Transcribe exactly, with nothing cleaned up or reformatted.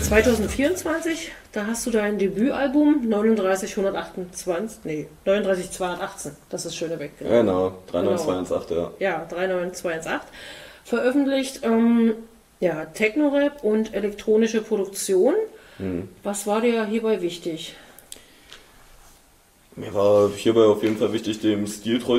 zwanzig vierundzwanzig, da hast du dein Debütalbum neununddreißig hundertachtundzwanzig, nee, neununddreißig zweihundertachtzehn, das ist Schönebeck. Genau, genau drei neun zwei eins acht, ja. Ja, drei neun zwei eins acht. Veröffentlicht, ähm, ja, Techno-Rap und elektronische Produktion. Hm. Was war dir hierbei wichtig? Mir war hierbei auf jeden Fall wichtig, dem Stil treu